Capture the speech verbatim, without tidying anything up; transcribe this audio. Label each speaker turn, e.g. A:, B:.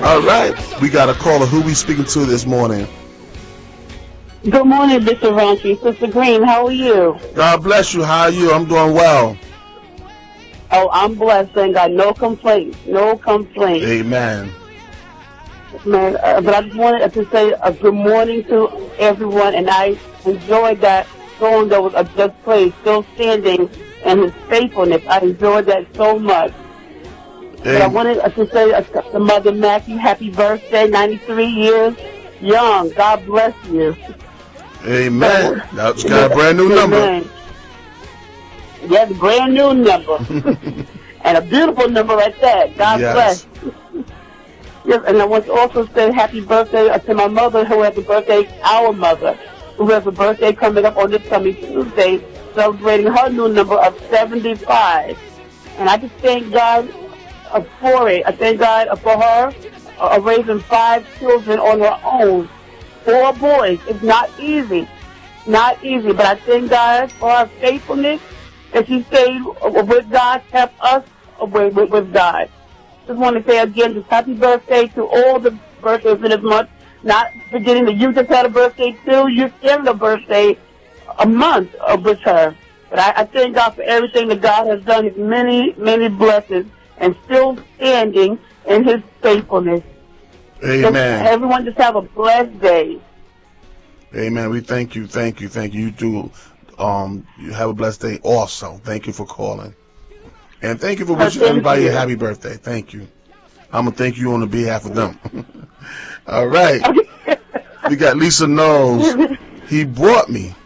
A: All right. We got a caller. Who we speaking to this morning?
B: Good morning, Bishop Ranchi. Sister Green, how are you?
A: God bless you. How are you? I'm doing well.
B: Oh, I'm blessed and got no complaints. No complaints.
A: Amen.
B: Man, uh, but I just wanted to say a good morning to everyone, and I enjoyed that song that was uh, just played, Still Standing, and his faithfulness. I enjoyed that so much. Amen. But I wanted to say uh, to Mother Mackie, happy birthday, ninety-three years young. God bless you.
A: Amen. So, that's got a brand new number.
B: Yes, a brand new number. And a beautiful number at that. God
A: yes.
B: bless. Yes, and I want to also say happy birthday to my mother, who has a birthday, our mother, who has a birthday coming up on this coming Tuesday, celebrating her new number of seventy-five. And I just thank God for it. I thank God for her uh, raising five children on her own. Four boys. It's not easy. Not easy. But I thank God for her faithfulness, that she stayed with God, kept us with, with, with God. Just want to say again, just happy birthday to all the birthdays in this month. Not forgetting that you just had a birthday too. You shared a birthday a month with her. But I, I thank God for everything that God has done, His many, many blessings, and still standing in His faithfulness.
A: Amen.
B: Just, everyone just have a blessed day.
A: Amen. We thank you, thank you, thank you. You do. Um, you have a blessed day also. Thank you for calling. And thank you for wishing everybody a happy birthday. Thank you. I'm going to thank you on the behalf of them. All right. We got Lisa Knowles. He brought me